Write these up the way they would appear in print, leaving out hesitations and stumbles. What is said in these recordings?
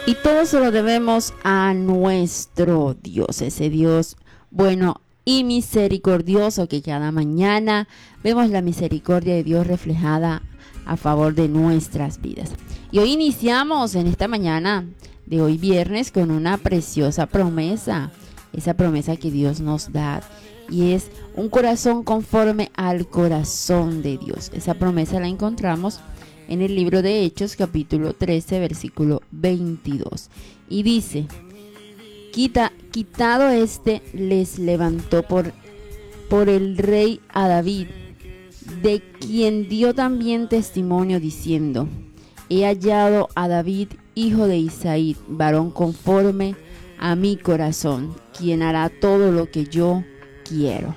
Y todo se lo debemos a nuestro Dios, ese Dios bueno y misericordioso, que cada mañana vemos la misericordia de Dios reflejada a favor de nuestras vidas. Y hoy iniciamos en esta mañana de hoy viernes con una preciosa promesa, esa promesa que Dios nos da, y es un corazón conforme al corazón de Dios. Esa promesa la encontramos en el libro de Hechos, capítulo 13, versículo 22. Y dice: quitado les levantó por el rey a David, de quien dio también testimonio diciendo: he hallado a David, hijo de Isaí, varón conforme a mi corazón, quien hará todo lo que yo quiero.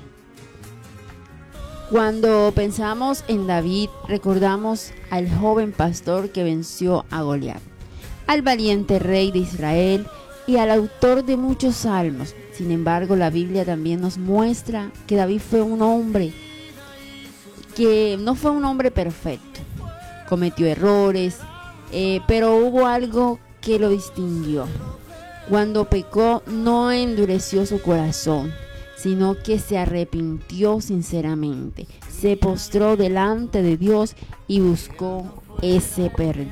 Cuando pensamos en David, recordamos al joven pastor que venció a Goliat, al valiente rey de Israel y al autor de muchos salmos. Sin embargo, la Biblia también nos muestra que David fue un hombre que no fue un hombre perfecto. Cometió errores, pero hubo algo que lo distinguió. Cuando pecó, no endureció su corazón, sino que se arrepintió sinceramente, se postró delante de Dios y buscó ese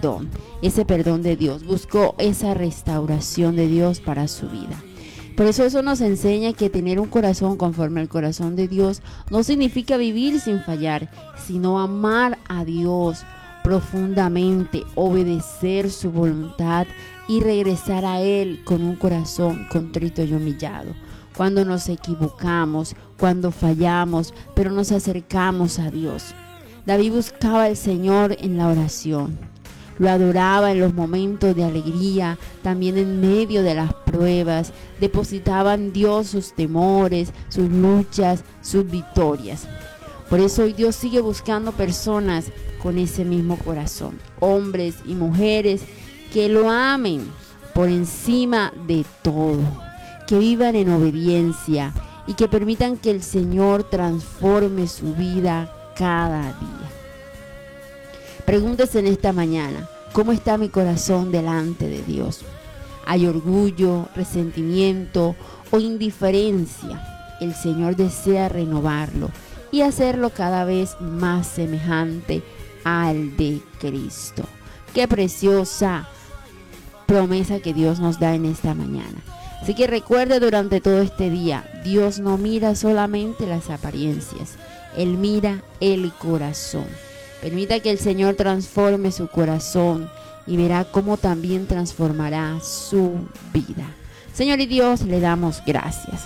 perdón de Dios, buscó esa restauración de Dios para su vida. Por eso nos enseña que tener un corazón conforme al corazón de Dios no significa vivir sin fallar, sino amar a Dios profundamente, obedecer su voluntad y regresar a Él con un corazón contrito y humillado. Cuando nos equivocamos, cuando fallamos, pero nos acercamos a Dios. David buscaba al Señor en la oración, lo adoraba en los momentos de alegría, también en medio de las pruebas, depositaba en Dios sus temores, sus luchas, sus victorias. Por eso hoy Dios sigue buscando personas con ese mismo corazón, hombres y mujeres que lo amen por encima de todo, que vivan en obediencia y que permitan que el Señor transforme su vida cada día. Pregúntese en esta mañana: ¿cómo está mi corazón delante de Dios? ¿Hay orgullo, resentimiento o indiferencia? El Señor desea renovarlo y hacerlo cada vez más semejante al de Cristo. Qué preciosa promesa que Dios nos da en esta mañana. Así que recuerde durante todo este día, Dios no mira solamente las apariencias, Él mira el corazón. Permita que el Señor transforme su corazón y verá cómo también transformará su vida. Señor y Dios, le damos gracias.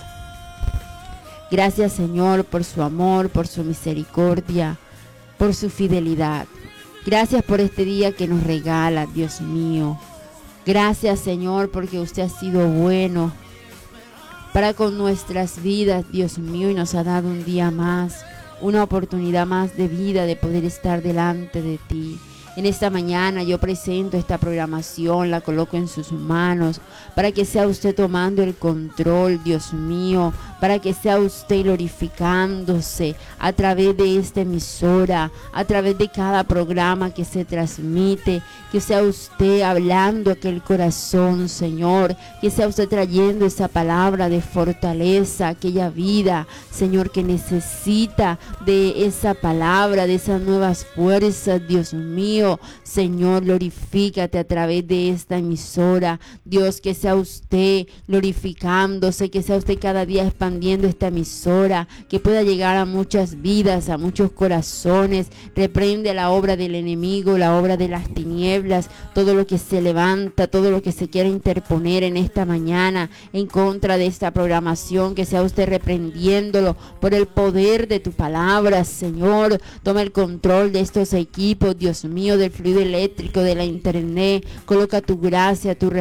Gracias, Señor, por su amor, por su misericordia, por su fidelidad. Gracias por este día que nos regala, Dios mío. Gracias, Señor, porque usted ha sido bueno para con nuestras vidas, Dios mío, y nos ha dado un día más, una oportunidad más de vida, de poder estar delante de ti. En esta mañana yo presento esta programación, la coloco en sus manos, para que sea usted tomando el control, Dios mío, para que sea usted glorificándose a través de esta emisora, a través de cada programa que se transmite, que sea usted hablando aquel corazón, Señor, que sea usted trayendo esa palabra de fortaleza, aquella vida, Señor, que necesita de esa palabra, de esas nuevas fuerzas, Dios mío. Señor, glorifícate a través de esta emisora, Dios, que sea usted glorificándose, que sea usted cada día expandiendo esta emisora, que pueda llegar a muchas vidas, a muchos corazones. Reprende la obra del enemigo, la obra de las tinieblas, todo lo que se levanta, todo lo que se quiera interponer en esta mañana en contra de esta programación, que sea usted reprendiéndolo por el poder de tu palabra, Señor. Toma el control de estos equipos, Dios mío, del fluido eléctrico, de la internet. Coloca tu gracia, tu